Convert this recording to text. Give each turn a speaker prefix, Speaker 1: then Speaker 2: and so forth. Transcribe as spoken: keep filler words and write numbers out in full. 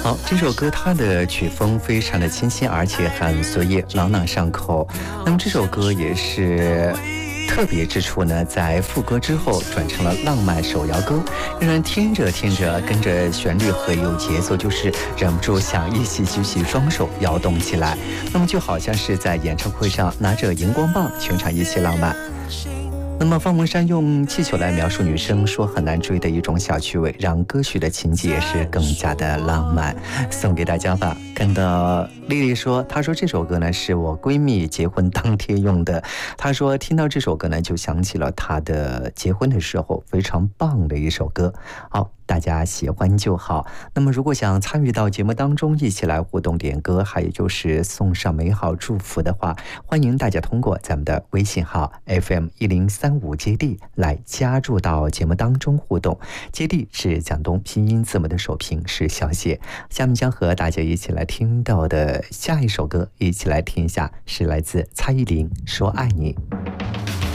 Speaker 1: 好，这首歌它的曲风非常的清新，而且很随意，朗朗上口。那么这首歌也是特别之处呢，在副歌之后转成了浪漫手摇歌，让人听着听着跟着旋律和有节奏，就是忍不住想一起举起双手摇动起来。那么就好像是在演唱会上拿着荧光棒，全场一起浪漫。那么方文山用气球来描述女生说很难追的一种小趣味，让歌曲的情节是更加的浪漫，送给大家吧。看到丽丽说，她说这首歌呢是我闺蜜结婚当天用的，她说听到这首歌呢就想起了她的结婚的时候，非常棒的一首歌。好，大家喜欢就好。那么如果想参与到节目当中一起来互动点歌，还有就是送上美好祝福的话，欢迎大家通过咱们的微信号 F M 一零三五接地来加入到节目当中互动。接地是蒋东拼音字母的首拼是小写。下面将和大家一起来听到的下一首歌，一起来听一下，是来自蔡依林说爱你。